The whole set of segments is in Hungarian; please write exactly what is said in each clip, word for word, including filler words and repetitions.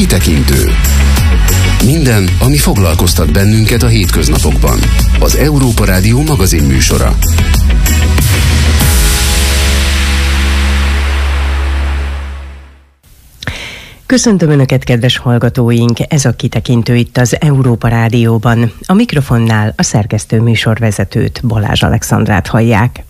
Kitekintő. Minden, ami foglalkoztat bennünket a hétköznapokban. Az Európa Rádió magazin műsora. Köszöntöm Önöket, kedves hallgatóink! Ez a Kitekintő itt az Európa Rádióban. A mikrofonnál a szerkesztő műsorvezetőt, Balázs Alexandrát hallják.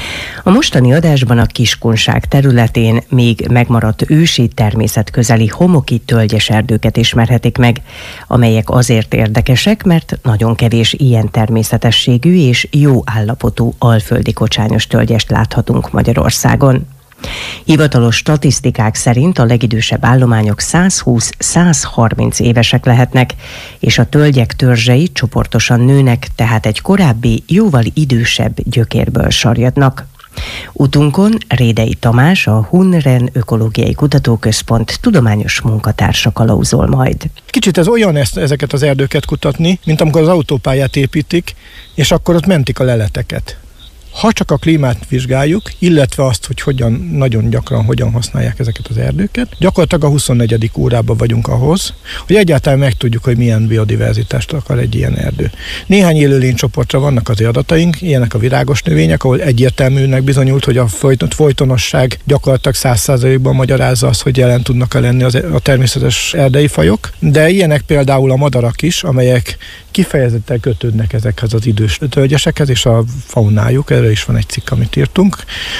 A mostani adásban a Kiskunság területén még megmaradt ősi természetközeli homoki tölgyes erdőket ismerhetik meg, amelyek azért érdekesek, mert nagyon kevés ilyen természetességű és jó állapotú alföldi kocsányos tölgyest láthatunk Magyarországon. Hivatalos statisztikák szerint a legidősebb állományok százhúsz-százharminc évesek lehetnek, és a tölgyek törzsei csoportosan nőnek, tehát egy korábbi, jóval idősebb gyökérből sarjadnak. Utunkon Rédei Tamás, a Hunren Ökológiai Kutatóközpont tudományos munkatársa kalauzol majd. Kicsit ez olyan ezt, ezeket az erdőket kutatni, mint amikor az autópályát építik, és akkor ott mentik a leleteket. Ha csak a klímát vizsgáljuk, illetve azt, hogy hogyan, nagyon gyakran hogyan használják ezeket az erdőket, gyakorlatilag a huszonnegyedik órában vagyunk ahhoz, hogy egyáltalán megtudjuk, hogy milyen biodiverzitást akar egy ilyen erdő. Néhány élőlénycsoportra vannak az adataink, ilyenek a virágos növények, ahol egyértelműnek bizonyult, hogy a folytonosság gyakorlatilag száz százalékban magyarázza azt, hogy jelen tudnak lenni az, a természetes erdei fajok, de ilyenek például a madarak is, amelyek kifejezetten kötődnek ezekhez az idős tölgyesekhez, és a faunájuk, erről is van egy cikk, amit írtunk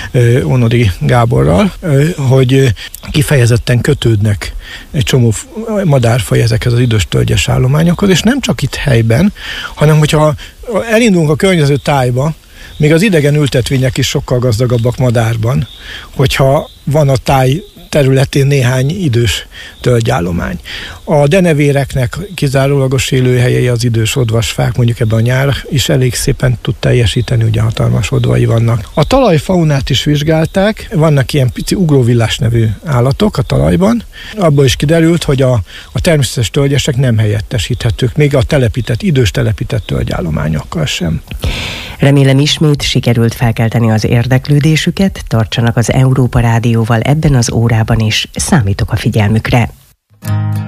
Onodi Gáborral, hogy kifejezetten kötődnek egy csomó madárfaj ezekhez az idős tölgyes állományokhoz, és nem csak itt helyben, hanem hogyha elindulunk a környező tájba, még az idegen ültetvények is sokkal gazdagabbak madárban, hogyha van a táj területén néhány idős tölgyállomány. A denevéreknek kizárólagos élőhelyei az idős odvasfák, mondjuk ebben a nyár is elég szépen tud teljesíteni, ugye hatalmas odvai vannak. A talajfaunát is vizsgálták, vannak ilyen pici ugróvillás nevű állatok a talajban. Abból is kiderült, hogy a, a természetes tölgyesek nem helyettesíthetők, még a telepített, idős telepített tölgyállományokkal sem. Remélem ismét sikerült felkelteni az érdeklődésüket, tartsanak az Európa Rádióval ebben az órában is, számítok a figyelmükre.